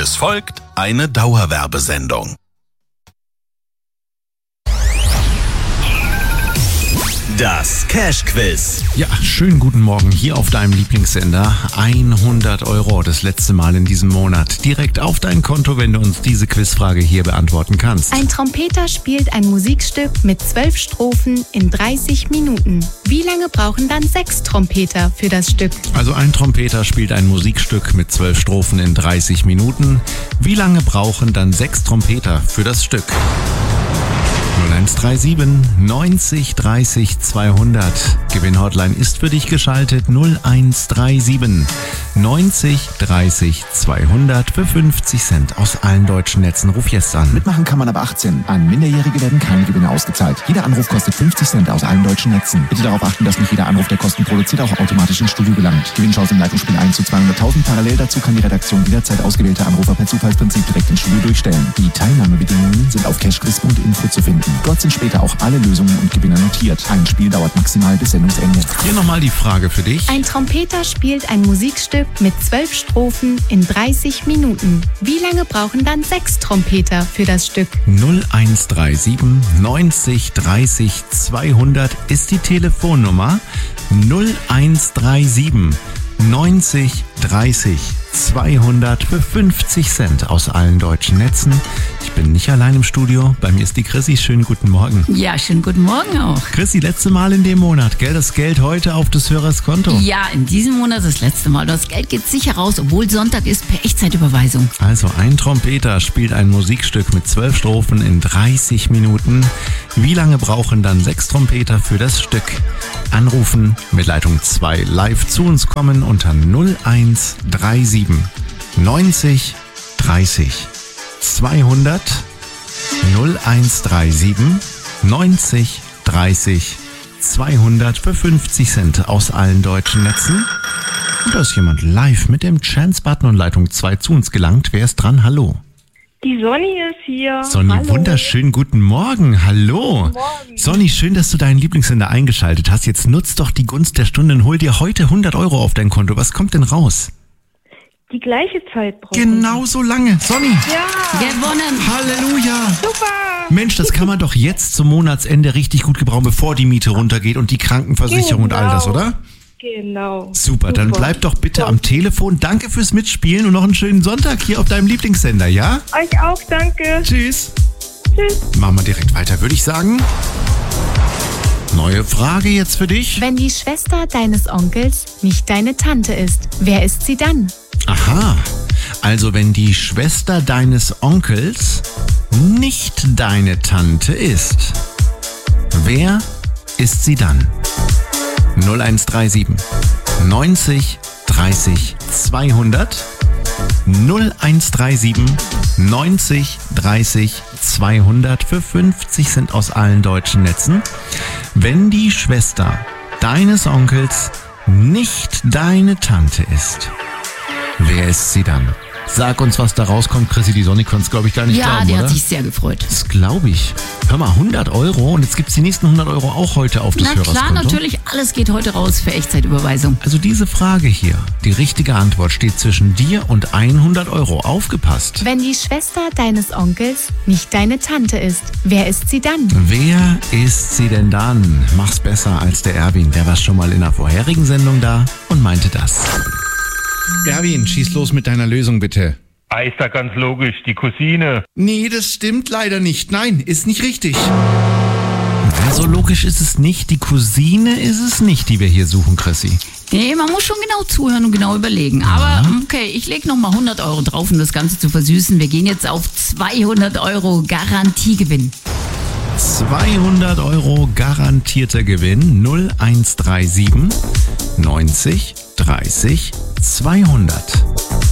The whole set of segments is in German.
Es folgt eine Dauerwerbesendung. Das Cash-Quiz. Ja, schönen guten Morgen hier auf deinem Lieblingssender. 100 € das letzte Mal in diesem Monat. Direkt auf dein Konto, wenn du uns diese Quizfrage hier beantworten kannst. Ein Trompeter spielt ein Musikstück mit 12 Strophen in 30 Minuten. Wie lange brauchen dann 6 Trompeter für das Stück? Also ein Trompeter spielt ein Musikstück mit 12 Strophen in 30 Minuten. Wie lange brauchen dann 6 Trompeter für das Stück? 0137 90 30 200. Gewinnhotline ist für dich geschaltet. 0137 90 30 200 für 50 Cent aus allen deutschen Netzen. Ruf jetzt an. Mitmachen kann man ab 18. An Minderjährige werden keine Gewinne ausgezahlt. Jeder Anruf kostet 50 Cent aus allen deutschen Netzen. Bitte darauf achten, dass nicht jeder Anruf, der Kosten produziert, auch automatisch ins Studio gelangt. Gewinnchance im Leitungsspiel 1 zu 200.000. Parallel dazu kann die Redaktion jederzeit ausgewählte Anrufer per Zufallsprinzip direkt ins Studio durchstellen. Die Teilnahmebedingungen sind auf cashquiz.info zu finden. Dort sind später auch alle Lösungen und Gewinner notiert. Ein Spiel dauert maximal bis Sendungsende. Hier nochmal die Frage für dich. Ein Trompeter spielt ein Musikstück mit 12 Strophen in 30 Minuten. Wie lange brauchen dann 6 Trompeter für das Stück? 0137 90 30 200 ist die Telefonnummer. 0137 90 30 200 für 50 Cent aus allen deutschen Netzen. Ich bin nicht allein im Studio. Bei mir ist die Chrissy. Schönen guten Morgen. Ja, schönen guten Morgen auch. Chrissy, letzte Mal in dem Monat, gell? Das Geld heute auf des Hörers Konto. Ja, in diesem Monat das letzte Mal. Das Geld geht sicher raus, obwohl Sonntag ist, per Echtzeitüberweisung. Also ein Trompeter spielt ein Musikstück mit 12 Strophen in 30 Minuten. Wie lange brauchen dann 6 Trompeter für das Stück? Anrufen, mit Leitung 2 live zu uns kommen unter 0137 90 30 200 0137 90 30 200 für 50 Cent aus allen deutschen Netzen. Und da ist jemand live mit dem Chance-Button und Leitung 2 zu uns gelangt. Wer ist dran? Hallo. Die Sonny ist hier. Sonny, Hallo. wunderschönen guten Morgen. Hallo. Guten Morgen. Sonny, schön, dass du deinen Lieblingssender eingeschaltet hast. Jetzt nutzt doch die Gunst der Stunde und hol dir heute 100 € auf dein Konto. Was kommt denn raus? Die gleiche Zeit brauchen Genau so lange. Sonny. Ja, Gewonnen. Halleluja. super. Mensch, das kann man doch jetzt zum Monatsende richtig gut gebrauchen, bevor die Miete runtergeht und die Krankenversicherung und all das, oder? Genau. Super, dann bleib doch bitte am Telefon. Danke fürs Mitspielen und noch einen schönen Sonntag hier auf deinem Lieblingssender, ja? Euch auch, danke. Tschüss. Tschüss. Machen wir direkt weiter, würde ich sagen. Neue Frage jetzt für dich. Wenn die Schwester deines Onkels nicht deine Tante ist, wer ist sie dann? Aha, also wenn die Schwester deines Onkels nicht deine Tante ist, wer ist sie dann? 0137 90 30 200 0137 90 30 200 für 50 Cent aus allen deutschen Netzen. Wenn die Schwester deines Onkels nicht deine Tante ist, wer ist sie dann? Sag uns, was da rauskommt. Chrissy, die Sonny konnte es, glaube ich, gar nicht glauben, Ja, die oder? hat sich sehr gefreut. Das glaube ich. Hör mal, 100 € und jetzt gibt es die nächsten 100 € auch heute auf das Na klar, Hörerskonto. natürlich, alles geht heute raus für Echtzeitüberweisung. Also diese Frage hier, die richtige Antwort steht zwischen dir und 100 €. Aufgepasst. Wenn die Schwester deines Onkels nicht deine Tante ist, wer ist sie dann? Wer ist sie denn dann? Mach's besser als der Erwin. Der war schon mal in der vorherigen Sendung da und meinte das. Erwin, schieß los mit deiner Lösung bitte. Ist ja ganz logisch, die Cousine. Nee, das stimmt leider nicht. Nein, ist nicht richtig. Ja, so logisch ist es nicht. Die Cousine ist es nicht, die wir hier suchen, Chrissy. Nee, man muss schon genau zuhören und genau überlegen. Aber okay, ich lege nochmal 100 € drauf, um das Ganze zu versüßen. Wir gehen jetzt auf 200 € Garantiegewinn. 200 € garantierter Gewinn. 0137 90 30 200.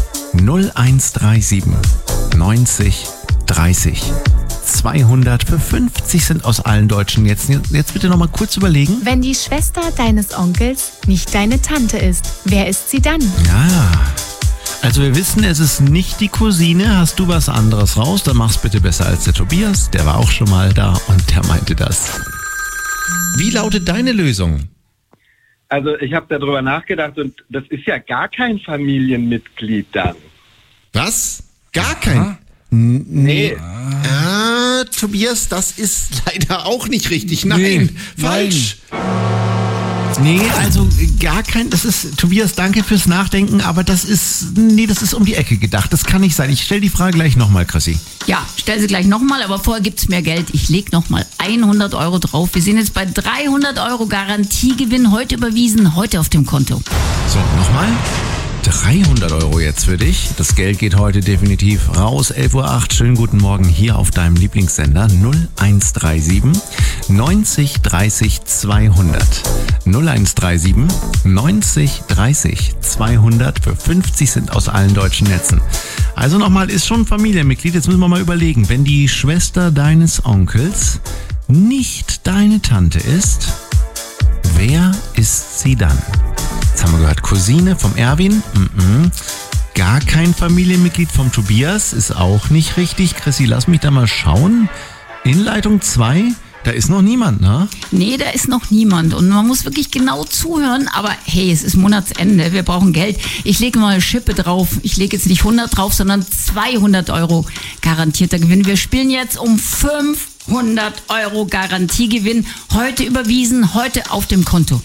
0137 90 30 200 für 50 Cent aus allen deutschen Netzen. Jetzt bitte nochmal kurz überlegen. Wenn die Schwester deines Onkels nicht deine Tante ist, wer ist sie dann? Ja, also wir wissen, es ist nicht die Cousine. Hast du was anderes raus, dann mach's bitte besser als der Tobias. Der war auch schon mal da und der meinte das. Wie lautet deine Lösung? Also ich habe darüber nachgedacht und das ist ja gar kein Familienmitglied dann. Was? Gar kein? Nee. Tobias, das ist leider auch nicht richtig. Nein, falsch. Nee, also gar kein, das ist, Tobias, danke fürs Nachdenken, aber das ist um die Ecke gedacht. Das kann nicht sein. Ich stelle die Frage gleich nochmal, Chrissy. Ja, stell sie gleich nochmal, aber vorher gibt's mehr Geld. Ich leg nochmal 100 Euro drauf. Wir sind jetzt bei 300 Euro Garantiegewinn, heute überwiesen, heute auf dem Konto. So, nochmal. 300 Euro jetzt für dich. Das Geld geht heute definitiv raus. 11:08 Uhr. Schönen guten Morgen hier auf deinem Lieblingssender 0137 90 30 200. 0137 90 30 200 für 50 Cent aus allen deutschen Netzen. Also nochmal, ist schon ein Familienmitglied. Jetzt müssen wir mal überlegen, wenn die Schwester deines Onkels nicht deine Tante ist, wer ist sie dann? Jetzt haben wir gehört, Cousine vom Erwin. Gar kein Familienmitglied vom Tobias. Ist auch nicht richtig. Chrissy, lass mich da mal schauen. In Leitung 2, da ist noch niemand, ne? Nee, da ist noch niemand. Und man muss wirklich genau zuhören. Aber hey, es ist Monatsende. Wir brauchen Geld. Ich lege mal eine Schippe drauf. Ich lege jetzt nicht 100 drauf, sondern 200 Euro garantierter Gewinn. Wir spielen jetzt um 500 Euro Garantiegewinn. Heute überwiesen, heute auf dem Konto.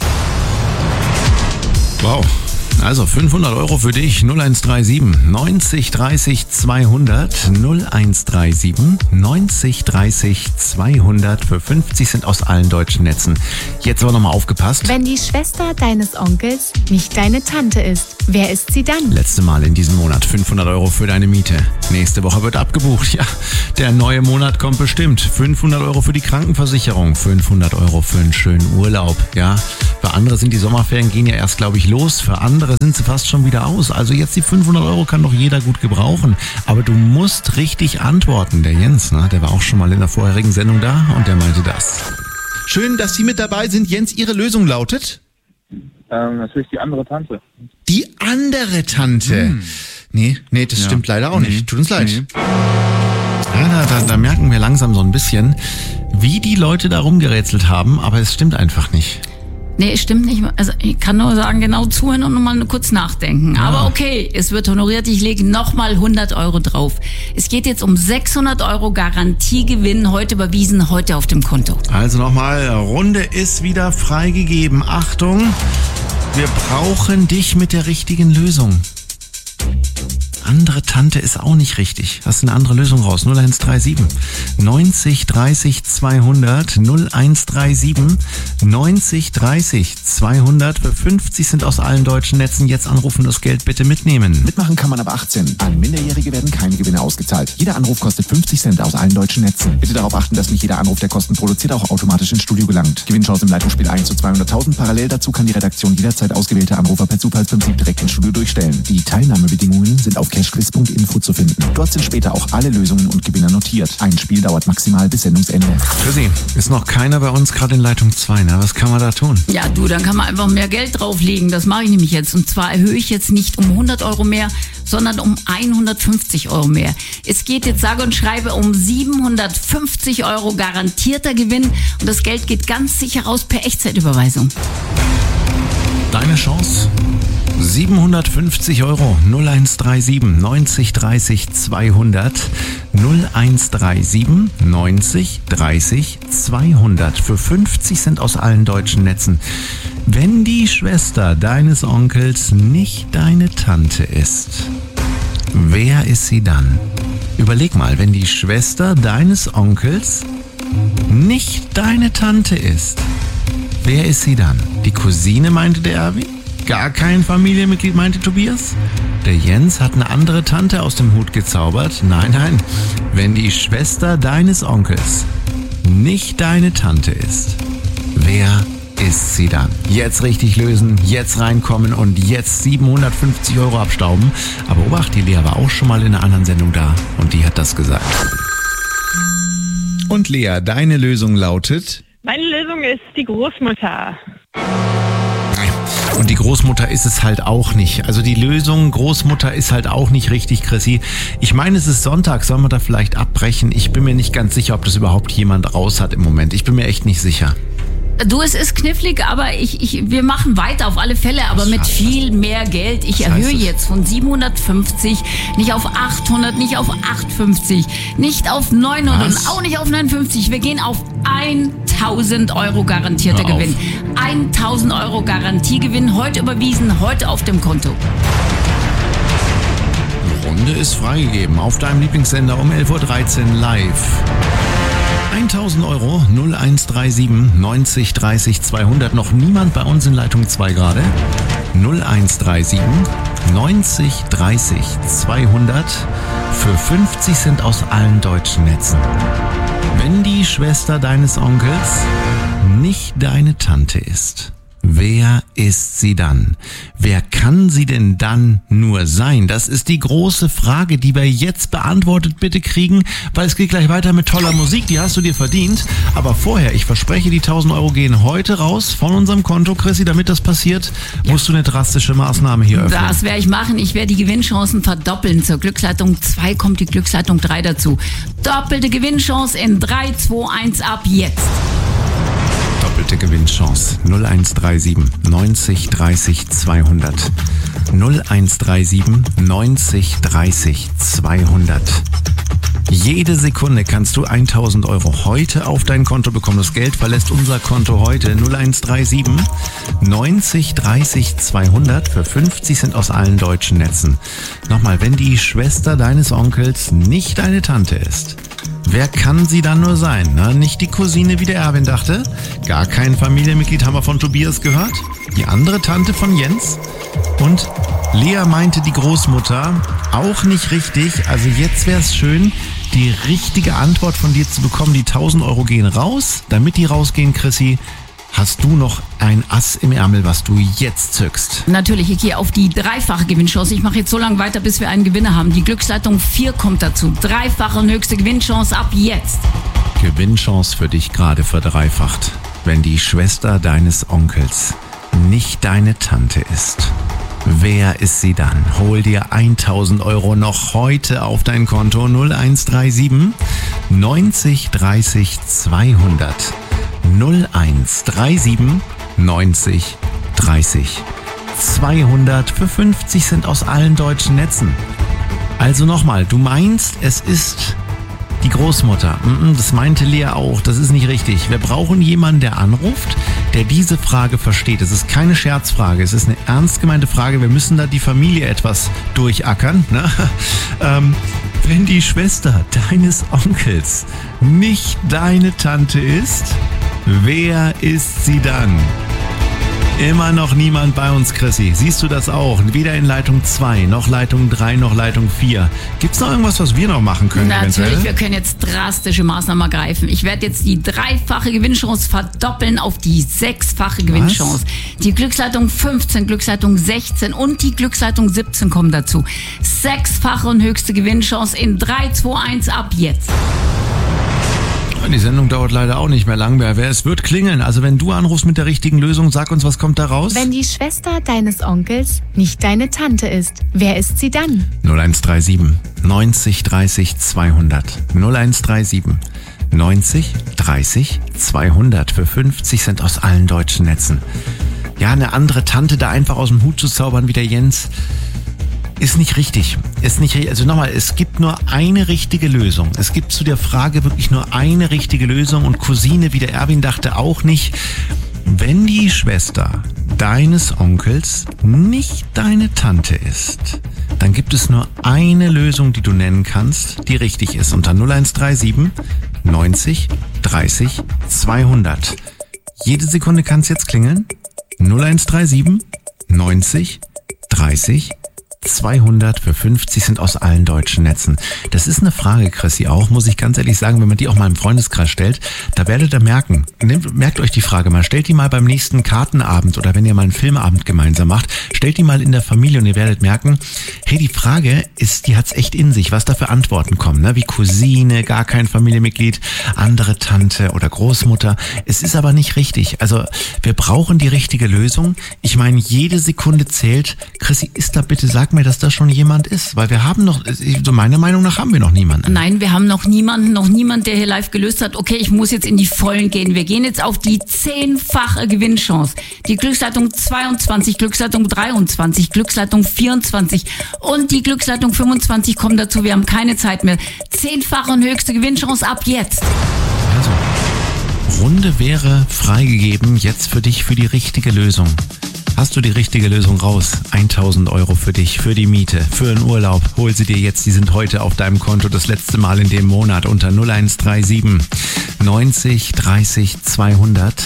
Wow. Also 500 Euro für dich, 0137 90 30 200, 0137 90 30 200 für 50 Cent aus allen deutschen Netzen. Jetzt aber nochmal aufgepasst. Wenn die Schwester deines Onkels nicht deine Tante ist, wer ist sie dann? Letzte Mal in diesem Monat 500 Euro für deine Miete. Nächste Woche wird abgebucht. Ja, der neue Monat kommt bestimmt. 500 Euro für die Krankenversicherung, 500 Euro für einen schönen Urlaub. Ja, für andere sind die Sommerferien gehen ja erst, glaube ich, los. Für andere sind sie fast schon wieder aus. Also jetzt die 500 Euro kann doch jeder gut gebrauchen. Aber du musst richtig antworten. Der Jens, ne, der war auch schon mal in der vorherigen Sendung da und der meinte das. Schön, dass Sie mit dabei sind. Jens, Ihre Lösung lautet? Natürlich die andere Tante. Die andere Tante? Nee, das stimmt leider auch nicht. Tut uns leid. Ja, da merken wir langsam so ein bisschen, wie die Leute da rumgerätselt haben, aber es stimmt einfach nicht. Nee, stimmt nicht. Also ich kann nur sagen, genau zuhören und nochmal kurz nachdenken. Ja. Aber okay, es wird honoriert. Ich lege nochmal 100 Euro drauf. Es geht jetzt um 600 Euro Garantiegewinn. Heute überwiesen, heute auf dem Konto. Also nochmal, Runde ist wieder freigegeben. Achtung, wir brauchen dich mit der richtigen Lösung. Andere Tante ist auch nicht richtig. Hast du eine andere Lösung raus? 0137 90 30 200 0137 90 30 200 für 50 Cent aus allen deutschen Netzen. Jetzt anrufen, das Geld bitte mitnehmen. Mitmachen kann man ab 18. An Minderjährige werden keine Gewinne ausgezahlt. Jeder Anruf kostet 50 Cent aus allen deutschen Netzen. Bitte darauf achten, dass nicht jeder Anruf, der Kosten produziert, auch automatisch ins Studio gelangt. Gewinnchance im Leitungsspiel 1 zu 200.000. Parallel dazu kann die Redaktion jederzeit ausgewählte Anrufer per Zufallsprinzip direkt ins Studio durchstellen. Die Teilnahmebedingungen sind auf cashquiz.info zu finden. Dort sind später auch alle Lösungen und Gewinner notiert. Ein Spiel dauert maximal bis Sendungsende. Chrissy, ist noch keiner bei uns gerade in Leitung 2, ne? Was kann man da tun? Ja, du, dann kann man einfach mehr Geld drauflegen. Das mache ich nämlich jetzt. Und zwar erhöhe ich jetzt nicht um 100 Euro mehr, sondern um 150 Euro mehr. Es geht jetzt sage und schreibe um 750 Euro garantierter Gewinn. Und das Geld geht ganz sicher raus per Echtzeitüberweisung. Deine Chance? 750 Euro, 0137 90 30 200, 0137 90 30 200 für 50 Cent aus allen deutschen Netzen. Wenn die Schwester deines Onkels nicht deine Tante ist, wer ist sie dann? Überleg mal, wenn die Schwester deines Onkels nicht deine Tante ist, wer ist sie dann? Die Cousine, meinte der Erwin? Gar kein Familienmitglied, meinte Tobias? Der Jens hat eine andere Tante aus dem Hut gezaubert? Nein. Wenn die Schwester deines Onkels nicht deine Tante ist, wer ist sie dann? Jetzt richtig lösen, jetzt reinkommen und jetzt 750 Euro abstauben. Aber Obacht, die Lea war auch schon mal in einer anderen Sendung da und die hat das gesagt. Und Lea, deine Lösung lautet? Meine Lösung ist die Großmutter. Und die Großmutter ist es halt auch nicht. Also die Lösung Großmutter ist halt auch nicht richtig, Chrissy. Ich meine, es ist Sonntag, sollen wir da vielleicht abbrechen? Ich bin mir nicht ganz sicher, ob das überhaupt jemand raus hat im Moment. Ich bin mir echt nicht sicher. Du, es ist knifflig, aber wir machen weiter auf alle Fälle, aber mit viel mehr Geld. Ich erhöhe jetzt von 750, nicht auf 800, nicht auf 850, nicht auf 900 und auch nicht auf 59. Wir gehen auf 1000 Euro garantierter Gewinn. 1000 Euro Garantiegewinn, heute überwiesen, heute auf dem Konto. Die Runde ist freigegeben auf deinem Lieblingssender um 11.13 Uhr live. 1000 Euro, 0137 90 30 200. Noch niemand bei uns in Leitung 2 gerade. 0137 90 30 200 für 50 Cent aus allen deutschen Netzen. Wenn die Schwester deines Onkels nicht deine Tante ist, wer ist sie dann? Wer kann sie denn dann nur sein? Das ist die große Frage, die wir jetzt beantwortet bitte kriegen, weil es geht gleich weiter mit toller Musik, die hast du dir verdient. Aber vorher, ich verspreche, die 1000 Euro gehen heute raus von unserem Konto. Chrissy, damit das passiert, musst du eine drastische Maßnahme hier öffnen. Das werde ich machen. Ich werde die Gewinnchancen verdoppeln. Zur Glücksleitung 2 kommt die Glücksleitung 3 dazu. Doppelte Gewinnchance in 3, 2, 1 ab jetzt. Doppelte Gewinnchance 0137 90 30 200. 0137 90 30 200. Jede Sekunde kannst du 1000 Euro heute auf dein Konto bekommen. Das Geld verlässt unser Konto heute. 0137 90 30 200 für 50 Cent aus allen deutschen Netzen. Nochmal, wenn die Schwester deines Onkels nicht deine Tante ist, wer kann sie dann nur sein? Na, nicht die Cousine, wie der Erwin dachte. Gar kein Familienmitglied, haben wir von Tobias gehört. Die andere Tante von Jens. Und Lea meinte die Großmutter. Auch nicht richtig. Also jetzt wäre es schön, die richtige Antwort von dir zu bekommen. Die 1000 Euro gehen raus. Damit die rausgehen, Chrissy, hast du noch ein Ass im Ärmel, was du jetzt zückst? Natürlich, ich gehe auf die dreifache Gewinnchance. Ich mache jetzt so lange weiter, bis wir einen Gewinner haben. Die Glücksleitung 4 kommt dazu. Dreifache und höchste Gewinnchance ab jetzt. Gewinnchance für dich gerade verdreifacht. Wenn die Schwester deines Onkels nicht deine Tante ist, wer ist sie dann? Hol dir 1000 Euro noch heute auf dein Konto. 0137 90 30 200. 0137 90 30 200 für 50 Cent aus allen deutschen Netzen. Also nochmal, du meinst, es ist die Großmutter. Das meinte Lea auch, das ist nicht richtig. Wir brauchen jemanden, der anruft, der diese Frage versteht. Es ist keine Scherzfrage, es ist eine ernst gemeinte Frage. Wir müssen da die Familie etwas durchackern. Ne? Wenn die Schwester deines Onkels nicht deine Tante ist, wer ist sie dann? Immer noch niemand bei uns, Chrissy. Siehst du das auch? Weder in Leitung 2, noch Leitung 3, noch Leitung 4. Gibt's noch irgendwas, was wir noch machen können? Natürlich, eventuell? wir können jetzt drastische Maßnahmen ergreifen. Ich werde jetzt die dreifache Gewinnchance verdoppeln auf die 6-fache Gewinnchance. Die Glücksleitung 15, Glücksleitung 16 und die Glücksleitung 17 kommen dazu. 6-fache und höchste Gewinnchance in 3, 2, 1 ab jetzt. Die Sendung dauert leider auch nicht mehr lang mehr. Es wird klingeln. Also wenn du anrufst mit der richtigen Lösung, sag uns, was kommt da raus? Wenn die Schwester deines Onkels nicht deine Tante ist, wer ist sie dann? 0137 90 30 200. 0137 90 30 200 für 50 Cent aus allen deutschen Netzen. Ja, eine andere Tante da einfach aus dem Hut zu zaubern wie der Jens, ist nicht richtig. Also nochmal, es gibt nur eine richtige Lösung. Es gibt zu der Frage wirklich nur eine richtige Lösung und Cousine, wie der Erwin dachte, auch nicht. Wenn die Schwester deines Onkels nicht deine Tante ist, dann gibt es nur eine Lösung, die du nennen kannst, die richtig ist. Unter 0137 90 30 200. Jede Sekunde kann es jetzt klingeln. 0137 90 30 200 für 50 Cent aus allen deutschen Netzen. Das ist eine Frage, Chrissy, auch, muss ich ganz ehrlich sagen, wenn man die auch mal im Freundeskreis stellt, da werdet ihr merken, merkt euch die Frage mal, stellt die mal beim nächsten Kartenabend oder wenn ihr mal einen Filmabend gemeinsam macht, stellt die mal in der Familie und ihr werdet merken, hey, die Frage ist, die hat's echt in sich, was da für Antworten kommen, ne? Wie Cousine, gar kein Familienmitglied, andere Tante oder Großmutter. Es ist aber nicht richtig. Also wir brauchen die richtige Lösung. Ich meine, jede Sekunde zählt. Chrissy, ist da bitte, sag mir mir, dass da schon jemand ist, weil wir haben noch, so meiner Meinung nach haben wir noch niemanden. Nein, wir haben noch niemand, der hier live gelöst hat, okay, ich muss jetzt in die Vollen gehen. Wir gehen jetzt auf die 10-fache Gewinnchance. Die Glücksleitung 22, Glücksleitung 23, Glücksleitung 24 und die Glücksleitung 25 kommen dazu. Wir haben keine Zeit mehr. 10-fache und höchste Gewinnchance ab jetzt. Also, Runde wäre freigegeben, jetzt für dich, für die richtige Lösung. Hast du die richtige Lösung raus? 1.000 Euro für dich, für die Miete, für einen Urlaub. Hol sie dir jetzt, die sind heute auf deinem Konto das letzte Mal in dem Monat unter 0137 90 30 200.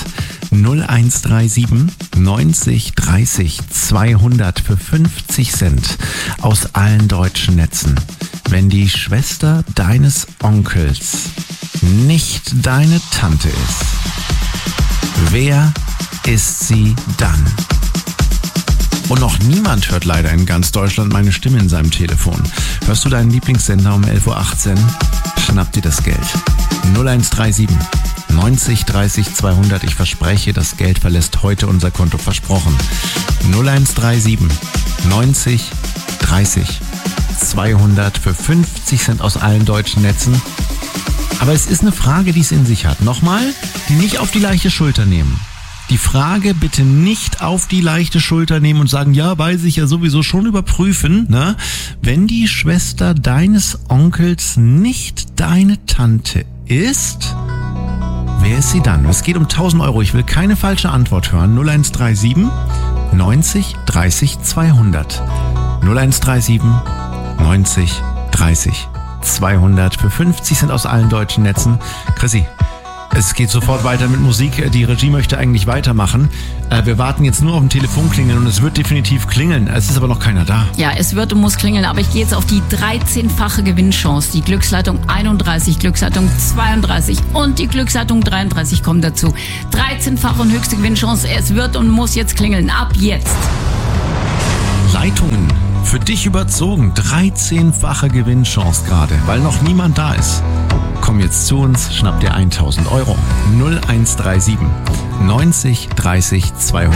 0137 90 30 200 für 50 Cent aus allen deutschen Netzen. Wenn die Schwester deines Onkels nicht deine Tante ist, wer ist sie dann? Und noch niemand hört leider in ganz Deutschland meine Stimme in seinem Telefon. Hörst du deinen Lieblingssender um 11.18 Uhr? Schnapp dir das Geld. 0137 90 30 200. Ich verspreche, das Geld verlässt heute unser Konto. Versprochen. 0137 90 30 200 für 50 Cent aus allen deutschen Netzen. Aber es ist eine Frage, die es in sich hat. Nochmal, die nicht auf die leichte Schulter nehmen. Die Frage bitte nicht auf die leichte Schulter nehmen und sagen, ja, weiß ich ja sowieso, schon überprüfen. Ne? Wenn die Schwester deines Onkels nicht deine Tante ist, wer ist sie dann? Es geht um 1.000 Euro. Ich will keine falsche Antwort hören. 0137 90 30 200. 0137 90 30 200 für 50 Cent aus allen deutschen Netzen. Chrissy, es geht sofort weiter mit Musik. Die Regie möchte eigentlich weitermachen. Wir warten jetzt nur auf ein Telefonklingeln und es wird definitiv klingeln. Es ist aber noch keiner da. Ja, es wird und muss klingeln, aber ich gehe jetzt auf die 13-fache Gewinnchance. Die Glücksleitung 31, Glücksleitung 32 und die Glücksleitung 33 kommen dazu. 13-fache und höchste Gewinnchance. Es wird und muss jetzt klingeln. Ab jetzt. Leitungen für dich überzogen. 13-fache Gewinnchance gerade, weil noch niemand da ist. Komm jetzt zu uns, schnapp dir 1.000 Euro. 0137 90 30 200.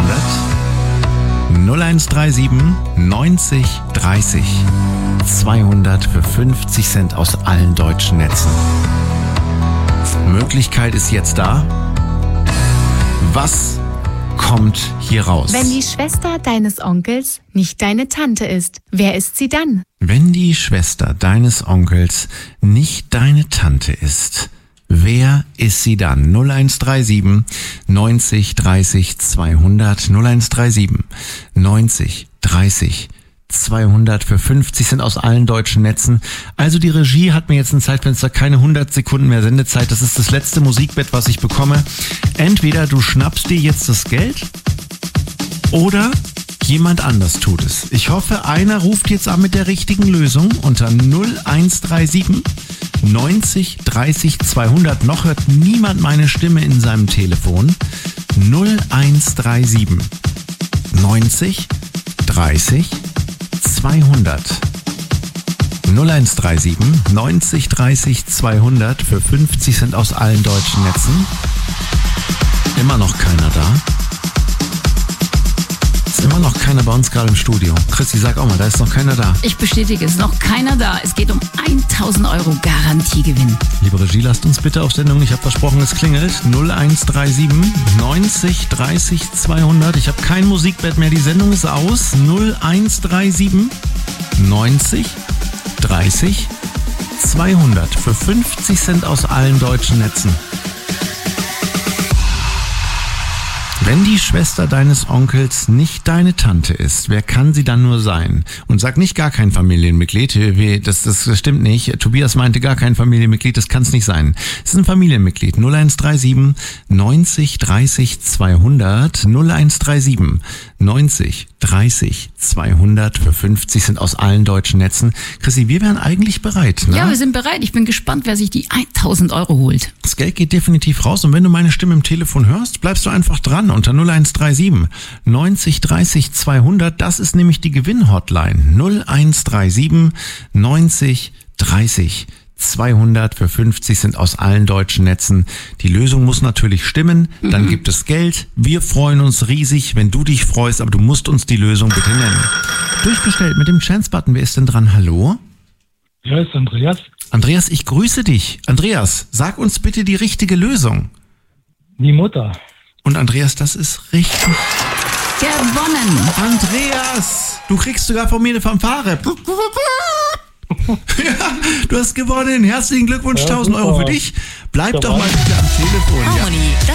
0137 90 30 200 für 50 Cent aus allen deutschen Netzen. Möglichkeit ist jetzt da. Was kommt hier raus? Wenn die Schwester deines Onkels nicht deine Tante ist, wer ist sie dann? Wenn die Schwester deines Onkels nicht deine Tante ist, wer ist sie dann? 0137 90 30 200. 0137 90 30 200 für 50 Cent aus allen deutschen Netzen. Also die Regie hat mir jetzt ein Zeitfenster, keine 100 Sekunden mehr Sendezeit. Das ist das letzte Musikbett, was ich bekomme. Entweder du schnappst dir jetzt das Geld oder jemand anders tut es. Ich hoffe, einer ruft jetzt an mit der richtigen Lösung unter 0137 90 30 200. Noch hört niemand meine Stimme in seinem Telefon. 0137 90 30 200. 0137 90 30 200 für 50 Cent aus allen deutschen Netzen. Immer noch keiner da. Ist immer noch keiner bei uns gerade im Studio. Christi, sag auch mal, da ist noch keiner da. Ich bestätige, es ist noch keiner da. Es geht um 1.000 Euro Garantiegewinn. Liebe Regie, lasst uns bitte auf Sendung. Ich habe versprochen, es klingelt. 0137 90 30 200. Ich habe kein Musikbett mehr. Die Sendung ist aus. 0137 90 30 200 für 50 Cent aus allen deutschen Netzen. Wenn die Schwester deines Onkels nicht deine Tante ist, wer kann sie dann nur sein? Und sag nicht gar kein Familienmitglied, das stimmt nicht. Tobias meinte gar kein Familienmitglied, das kann es nicht sein. Es ist ein Familienmitglied. 0137 90 30 200. 0137 90 30 200 für 50 Cent aus allen deutschen Netzen. Chrissy, wir wären eigentlich bereit, ne? Ja, wir sind bereit. Ich bin gespannt, wer sich die 1.000 Euro holt. Das Geld geht definitiv raus und wenn du meine Stimme im Telefon hörst, bleibst du einfach dran unter 0137 90 30 200. Das ist nämlich die Gewinnhotline. 0137 90 30 200 für 50 sind aus allen deutschen Netzen. Die Lösung muss natürlich stimmen, dann gibt es Geld. Wir freuen uns riesig, wenn du dich freust, aber du musst uns die Lösung bitte nennen. Durchgestellt mit dem Chance-Button. Wer ist denn dran? Hallo? Ja, ist Andreas. Andreas, ich grüße dich. Andreas, sag uns bitte die richtige Lösung. Die Mutter. Und Andreas, das ist richtig. Gewonnen. Andreas, du kriegst sogar von mir eine Fanfare. Ja, du hast gewonnen. Herzlichen Glückwunsch, 1.000 Euro für dich. Bleib doch mal bitte am Telefon. Ja.